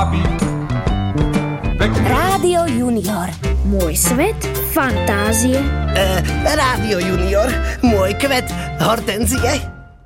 trápi. Rádio Junior. Môj svet fantázie. Rádio Junior. Môj kvet hortenzie.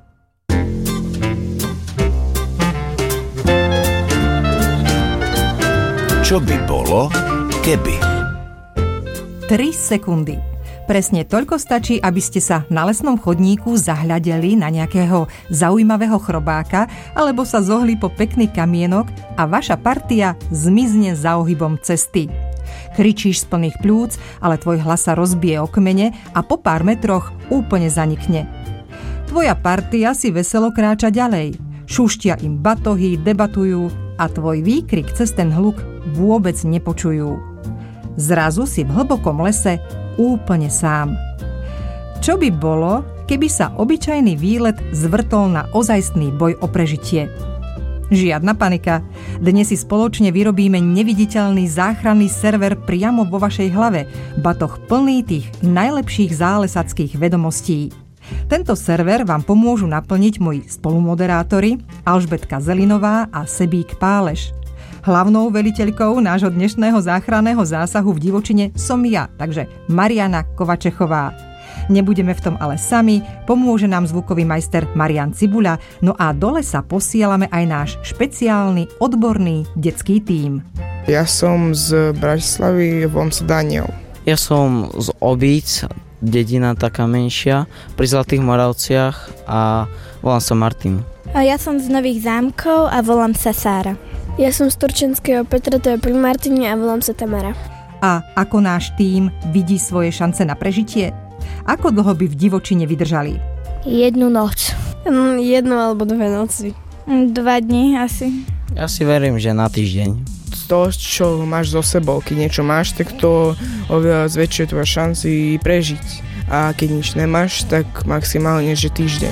Čo by bolo, keby? 3 sekundy. Presne toľko stačí, aby ste sa na lesnom chodníku zahľadeli na nejakého zaujímavého chrobáka alebo sa zohli po pekný kamienok a vaša partia zmizne za ohybom cesty. Kričíš z plných pľúc, ale tvoj hlas sa rozbije o kmene a po pár metroch úplne zanikne. Tvoja partia si veselo kráča ďalej. Šuštia im batohy, debatujú a tvoj výkrik cez ten hluk vôbec nepočujú. Zrazu si v hlbokom lese úplne sám. Čo by bolo, keby sa obyčajný výlet zvrtol na ozajstný boj o prežitie? Žiadna panika. Dnes si spoločne vyrobíme neviditeľný záchranný server priamo vo vašej hlave, batoh plný tých najlepších zálesackých vedomostí. Tento server vám pomôžu naplniť moji spolumoderátori Alžbetka Zelinová a Sebík Páleš. Hlavnou veliteľkou nášho dnešného záchranného zásahu v divočine som ja, takže Mariana Kovačechová. Nebudeme v tom ale sami, pomôže nám zvukový majster Marian Cibuľa, no a do lesa posielame aj náš špeciálny, odborný detský tím. Ja som z Bratislavy, volám sa Daniel. Ja som z Obíc, dedina taká menšia, pri Zlatých Moravciach a volám sa Martin. A ja som z Nových Zámkov a volám sa Sára. Ja som z Turčenského Petra, to je pri Martine a volám sa Tamara. A ako náš tím vidí svoje šance na prežitie? Ako dlho by v divočine vydržali? 1 noc. 1 alebo 2 noci. 2 dni asi. Ja si verím, že na týždeň. To, čo máš so sebou, keď niečo máš, tak to oveľa zväčšuje tvoje šanci prežiť. A keď nič nemáš, tak maximálne, že týždeň.